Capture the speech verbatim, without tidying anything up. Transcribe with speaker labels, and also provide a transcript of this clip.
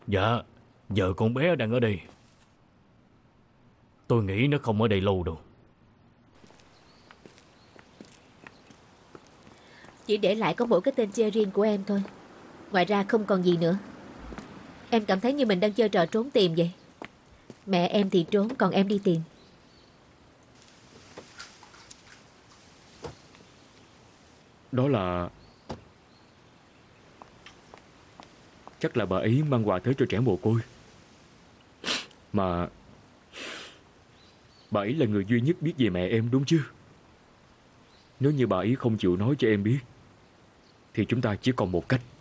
Speaker 1: Dạ, giờ con bé đang ở đây. Tôi nghĩ nó không ở đây lâu đâu.
Speaker 2: Chỉ để lại có mỗi cái tên Cherin của em thôi. Ngoài ra không còn gì nữa. Em cảm thấy như mình đang chơi trò trốn tìm vậy. Mẹ em thì trốn, còn em đi tìm.
Speaker 3: Đó là... Chắc là bà ấy mang quà tới cho trẻ mồ côi. Mà bà ấy là người duy nhất biết về mẹ em đúng chứ? Nếu như bà ấy không chịu nói cho em biết thì chúng ta chỉ còn một cách.